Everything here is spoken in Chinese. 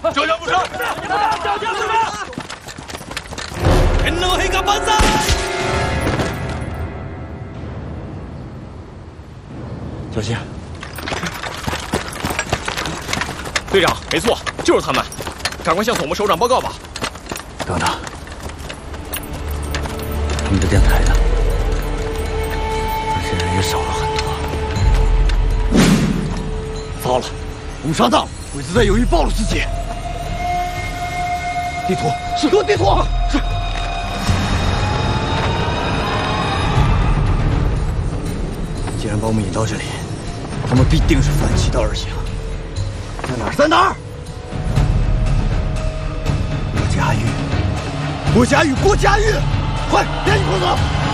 交枪不成！交枪不成！天狼黑甲万岁！ 小心！ 队长，没错，就是他们，赶快向总部首长报告吧。 等等，他们这电台呢？而且人也少了很多。糟了，我们上当了，鬼子队有意暴露自己。地图，是给我地图，是。既然把我们引到这里，他们必定是反其道而行。在哪儿？在哪儿？郭嘉玉，郭嘉玉，郭嘉玉！快，连一块走！